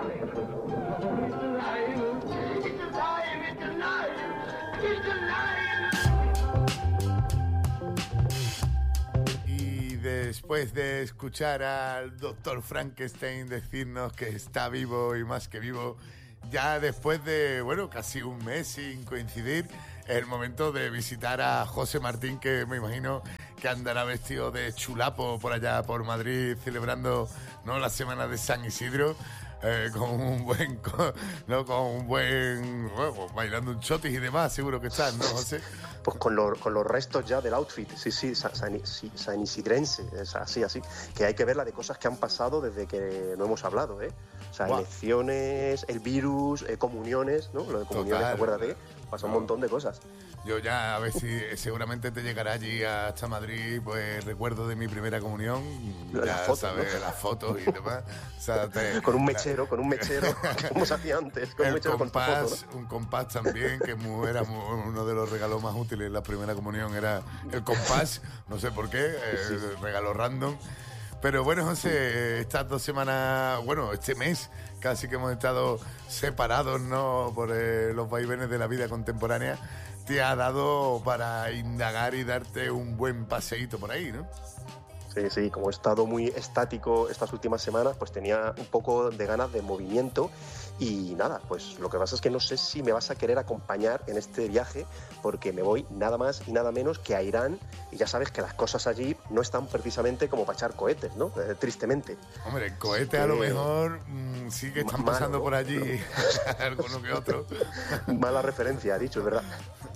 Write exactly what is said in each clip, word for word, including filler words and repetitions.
Y después de escuchar al doctor Frankenstein decirnos que está vivo y más que vivo, ya después de, bueno, casi un mes sin coincidir, es el momento de visitar a José Martín, que me imagino que andará vestido de chulapo por allá por Madrid celebrando, ¿no?, la semana de San Isidro, eh, con un buen, con, ¿no?, con un buen, bueno, bailando un chotis y demás, seguro que estás, ¿no, José? Pues con, lo, con los restos ya del outfit, sí, sí, san, san, san isidrense, es así, así, que hay que ver la de cosas que han pasado desde que no hemos hablado, ¿eh? O sea, wow. Elecciones, el virus, eh, comuniones, ¿no? Lo de comuniones, Total, acuérdate, pasa no. un montón de cosas. Yo ya, a ver si seguramente te llegará allí hasta Madrid, pues recuerdo de mi primera comunión, ya las fotos, sabes, ¿no?, las fotos y demás. O sea, te, con un mechero, la, con un mechero, como se hacía antes, con el un mechero compás, con tu foto, ¿no? Un compás también, que muy, era muy, uno de los regalos más útiles en la primera comunión, era el compás, no sé por qué, eh, sí, sí. regalo random. Pero bueno, José, estas dos semanas, bueno, este mes casi que hemos estado separados, ¿no?, por eh, los vaivenes de la vida contemporánea, te ha dado para indagar y darte un buen paseíto por ahí, ¿no? Sí, sí, como he estado muy estático estas últimas semanas, pues tenía un poco de ganas de movimiento y nada, pues lo que pasa es que no sé si me vas a querer acompañar en este viaje, porque me voy nada más y nada menos que a Irán, y ya sabes que las cosas allí no están precisamente como para echar cohetes, ¿no? Eh, tristemente. Hombre, el cohete que, a lo mejor mmm, sí que están malo, pasando por allí, ¿no? Alguno que otro. Mala referencia, ha dicho, es verdad.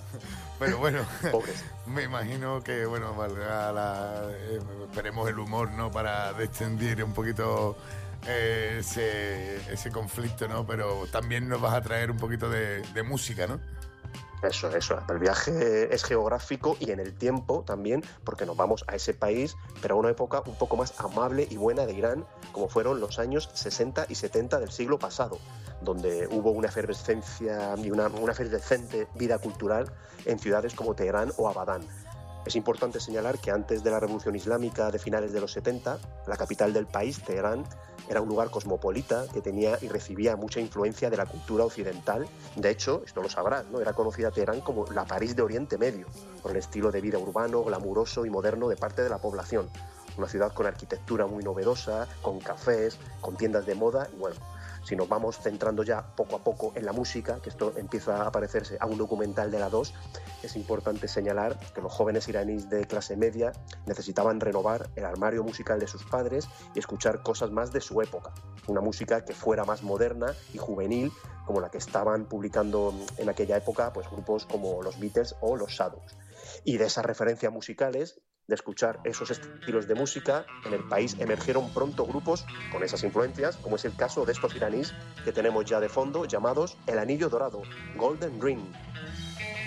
Pero bueno, pobres. Me imagino que, bueno, valga la, eh, esperemos el humor, ¿no?, para descendir un poquito eh, ese, ese conflicto, ¿no? Pero también nos vas a traer un poquito de, de música, ¿no? Eso, eso. El viaje es geográfico y en el tiempo también, porque nos vamos a ese país, pero a una época un poco más amable y buena de Irán, como fueron los años sesenta y setenta del siglo pasado, donde hubo una efervescencia y una, una efervescente vida cultural en ciudades como Teherán o Abadán. Es importante señalar que antes de la Revolución Islámica de finales de los setenta, la capital del país, Teherán, era un lugar cosmopolita que tenía y recibía mucha influencia de la cultura occidental. De hecho, esto lo sabrás, ¿no?, era conocida Teherán como la París de Oriente Medio, por el estilo de vida urbano, glamuroso y moderno de parte de la población. Una ciudad con arquitectura muy novedosa, con cafés, con tiendas de moda y bueno, si nos vamos centrando ya poco a poco en la música, que esto empieza a parecerse a un documental de la dos, es importante señalar que los jóvenes iraníes de clase media necesitaban renovar el armario musical de sus padres y escuchar cosas más de su época. Una música que fuera más moderna y juvenil, como la que estaban publicando en aquella época pues grupos como los Beatles o los Shadows. Y de esas referencias musicales, de escuchar esos estilos de música, en el país emergieron pronto grupos con esas influencias, como es el caso de estos iraníes que tenemos ya de fondo, llamados El Anillo Dorado, Golden Ring.